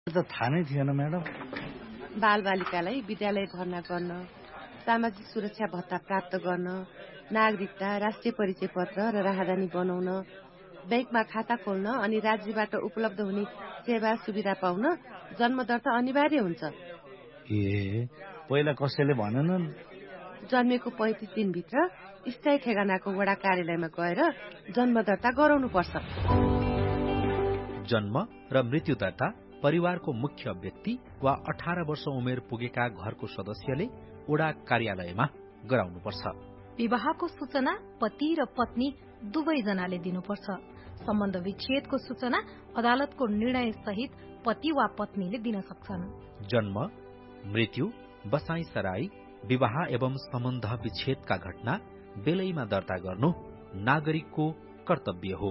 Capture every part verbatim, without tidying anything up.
थाहा नै थिएन म्याडम। बालबालिकालाई विद्यालय भर्ना गर्न, सामाजिक सुरक्षा भत्ता प्राप्त गर्न, नागरिकता, राष्ट्रिय परिचय पत्र र राहदानी बनाउन, बैंकमा खाता खोल्न अनि राज्यबाट उपलब्ध हुने सेवा सुविधा पाउन जन्म दर्ता अनिवार्य हुन्छ। ए पहिला कसैले भनेनन्? जन्मेको पैँतिस दिनभित्र स्थायी ठेगानाको वडा कार्यालयमा गएर जन्म दर्ता गराउनु पर्छ। जन्म र मृत्यु दर्ता परिवारको मुख्य व्यक्ति वा अठार वर्ष उमेर पुगेका घरको सदस्यले वडा कार्यालयमा गराउनुपर्छ। विवाहको सूचना पति र पत्नी दुवैजनाले दिनुपर्छ। सम्बन्ध विच्छेदको सूचना अदालतको निर्णय सहित पति वा पत्नीले दिन सक्छन्। जन्म, मृत्यु, बसाई सराई, विवाह एवं सम्बन्ध विच्छेदका घटना बेलैमा दर्ता गर्नु नागरिकको कर्तव्य हो।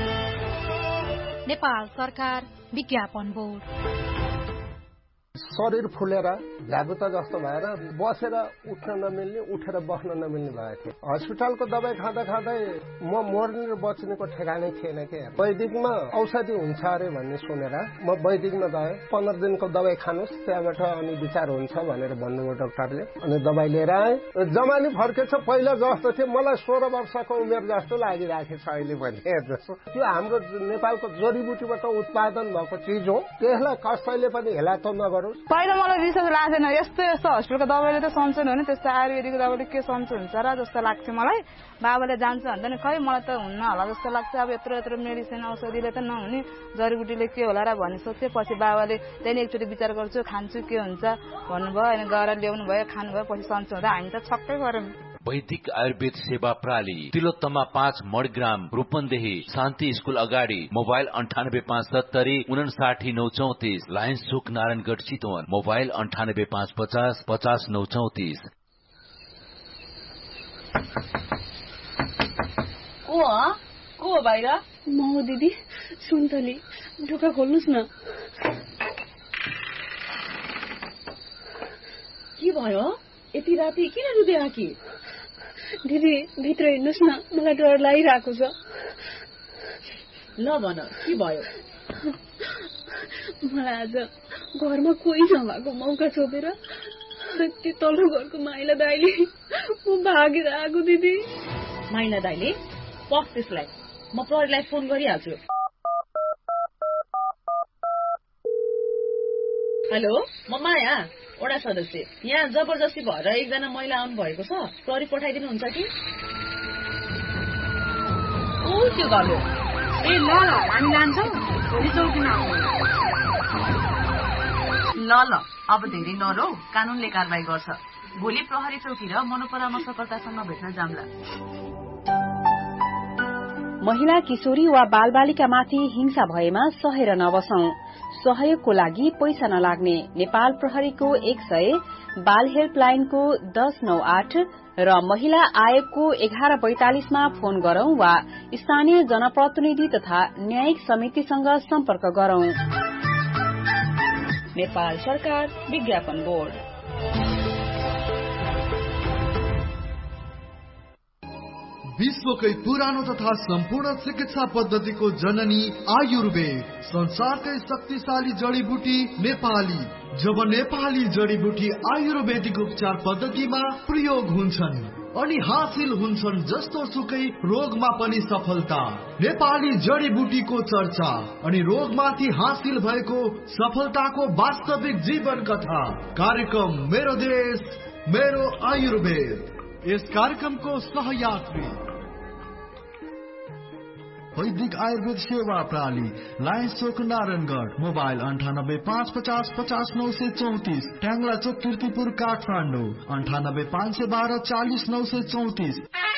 नेपाल सरकार विज्ञापन बोर्ड। शरीर फुलेर झ्यागुता जस्तो भएर बसेर उठ्न नमिल्ने, उठेर बस्न नमिल्ने भएको थियो। हस्पिटलको दबाई खाँदा खाँदै म मर्ने र बच्नेको ठेगानै थिएन के। वैदिकमा औषधि हुन्छ अरे भन्ने सुनेर म वैदिकमा गएँ। पन्ध्र दिनको दबाई खानुहोस्, त्यहाँबाट अनि विचार हुन्छ भनेर भन्नुभयो डाक्टरले। अनि दबाई लिएर आएँ। जमानी फर्केछ, पहिला जस्तो थियो मलाई सोह्र वर्षको उमेर जस्तो लागिरहेको छ अहिले पनि। जस्तो त्यो हाम्रो नेपालको जडीबुटीबाट उत्पादन भएको चिज हो, त्यसलाई कसैले पनि हेला त नगरोस्। पहिला मलाई विश्वास लाग्थेन, यस्तो यस्तो हस्पिटलको दबाईले त सन्चो हुने, त्यस्तो आयुर्वेदिक दबाईले के सन्चो हुन्छ र जस्तो लाग्थ्यो मलाई। बाबाले जान्छ भन्दा नि खै मलाई त हुन्न होला जस्तो लाग्छ। अब यत्रो यत्रो मेडिसिन औषधिले त नहुने, जडीबुटीले के होला र भन्ने सोच्थेँ। पछि बाबाले त्यहाँदेखि एकचोटि विचार गर्छु, खान्छु के हुन्छ भन्नुभयो। अनि गएर ल्याउनु भयो, खानुभयो, पछि सन्चो हुँदा हामी त छक्कै गऱ्यौँ। वैदिक आयुर्वेद सेवा प्रणाली, तिलोत्तमा पाँच मडग्राम, रूपन्देही, शान्ति स्कूल अगाडि। मोबाइल अन्ठानब्बे पाँच सत्तरी उनासाठी नौ चौतिस, लायन्स चोक नारायणगढ चितवन। मोबाइल अन्ठानब्बे पाँच पचास पचास नौ चौतिस। को को बाहिर? म हो दिदी, सुन्तली, ढोका खोल्नुहोस् न। के भयो? यति राति किन रुँदै आकी? दिदी भित्र हेर्नुहोस् न, मलाई डर लागिरहेको छ। ल भन, के भयो? मलाई आज घरमा कोही नभएको मौका छोपेर त्यो तल्लो घरको माइला दाइले म भागेर आएको दिदी। माइला दाइले? पस त्यसलाई, म प्रहरीलाई फोन गरिहाल्छु। हेलो, म माया, वडा सदस्य। यहाँ जबरजस्ती भएर एकजना महिला आउनु भएको छ, प्रहरी पठाइदिनु हुन्छ कि? ओ त्यो घर हो। ए ल ल, हामी जान्छौँ, भोलि चौकीमा आउनु। ल ल, अब धेरै नरौ, कानूनले कारवाही गर्छ। भोलि प्रहरी चौकी र मनोपरामर्शकर्तासँग भेट्न जाम्ला। महिला, किशोरी वा बालबालिकामाथि हिंसा भएमा सहेर नबसौं। सहयोगको लागि पैसा नलाग्ने नेपाल प्रहरीको एक सय, बाल हेल्पलाइनको दस नौ आठ र महिला आयोगको एघार बैतालिसमा फोन गरौं वा स्थानीय जनप्रतिनिधि तथा न्यायिक समितिसँग सम्पर्क गरौं। नेपाल सरकार विज्ञापन बोर्ड। विश्वकै पुरानो तथा सम्पूर्ण चिकित्सा पद्धतिको जननी आयुर्वेद, संसारकै शक्तिशाली जडीबुटी नेपाली। जब नेपाली जडीबुटी आयुर्वेदिक उपचार पद्धतिमा प्रयोग हुन्छन् अनि हासिल हुन्छन् जस्तो सुकै रोगमा पनि सफलता। नेपाली जडीबुटीको चर्चा अनि रोगमाथि हासिल भएको सफलताको वास्तविक जीवन कथा। कार्यक्रम मेरो देश मेरो आयुर्वेद। यस कार्यक्रमको सहयात्री वैदिक आयुर्वेद सेवा प्रणाली, लायन्स चोक नारायणगढ। मोबाइल अन्ठानब्बे पाँच पचास पचास नौ सय चौतिस, ट्याङ्ला चोक किर्तिपुर काठमाडौँ। अन्ठानब्बे पाँच सय बाह्र चालिस नौ सय चौतिस।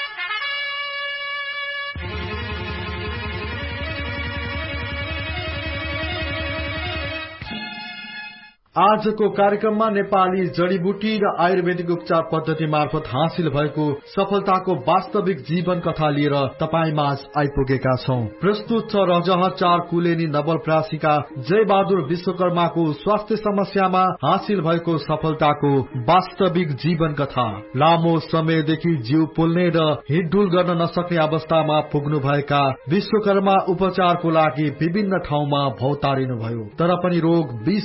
आजको कार्यक्रममा नेपाली जडीबुटी र आयुर्वेदिक उपचार पद्धति मार्फत हासिल भएको सफलताको वास्तविक जीवन कथा लिएर तपाईँ माझ आइपुगेका छौं। प्रस्तुत छ रजह चार कुलेनी नवलप्रासीका जय बहादुर विश्वकर्माको स्वास्थ्य समस्यामा हासिल भएको सफलताको वास्तविक जीवन कथा। लामो समयदेखि जिउ पोल्ने र हिँडडुल गर्न नसक्ने अवस्थामा पुग्नु भएका विश्वकर्मा उपचारको लागि विभिन्न ठाउँमा भौतारिनु भयो, तर पनि रोग